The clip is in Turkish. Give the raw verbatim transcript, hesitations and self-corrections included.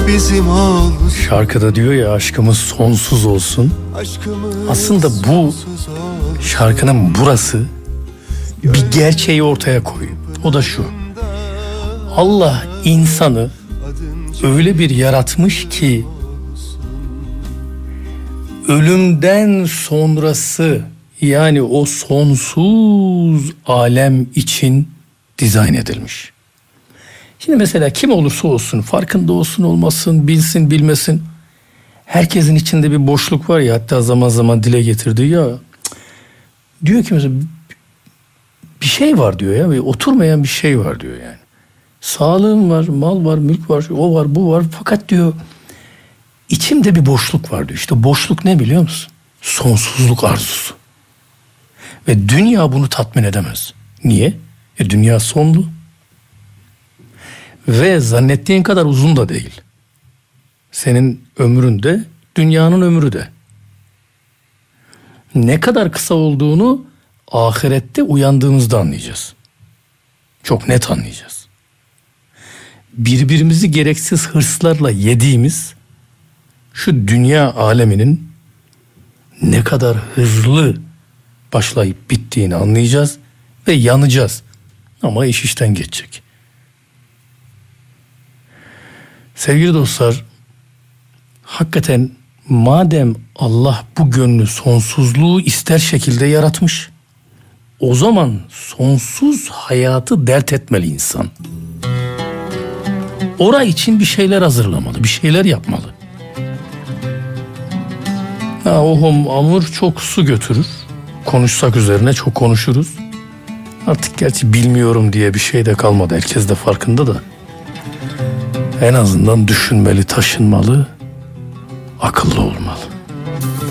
bizim olsun. Şarkıda diyor ya aşkımız sonsuz olsun. Aşkımız aslında bu şarkının burası bir gerçeği ortaya koyuyor. O da şu: Allah insanı öyle bir yaratmış ki ölümden sonrası, yani o sonsuz alem için dizayn edilmiş. Şimdi mesela kim olursa olsun, farkında olsun olmasın, bilsin bilmesin, herkesin içinde bir boşluk var ya, hatta zaman zaman dile getirdiği ya, diyor ki mesela bir şey var diyor ya, bir oturmayan bir şey var diyor yani. Sağlığım var, mal var, mülk var, o var, bu var, fakat diyor içimde bir boşluk var diyor. İşte boşluk ne biliyor musun? Sonsuzluk arzusu. Ve dünya bunu tatmin edemez. Niye? E dünya sonlu. Ve zannettiğin kadar uzun da değil. Senin ömrün de, dünyanın ömrü de. Ne kadar kısa olduğunu ahirette uyandığımızda anlayacağız. Çok net anlayacağız. Birbirimizi gereksiz hırslarla yediğimiz şu dünya aleminin ne kadar hızlı başlayıp bittiğini anlayacağız ve yanacağız. Ama iş işten geçecek. Sevgili dostlar, hakikaten madem Allah bu gönlü, sonsuzluğu ister şekilde yaratmış, o zaman sonsuz hayatı dert etmeli insan. Orası için bir şeyler hazırlamalı, bir şeyler yapmalı. Ha, ohum amur çok su götürür. Konuşsak üzerine çok konuşuruz. Artık gerçi bilmiyorum diye bir şey de kalmadı. Herkes de farkında da. En azından düşünmeli, taşınmalı, akıllı olmalı.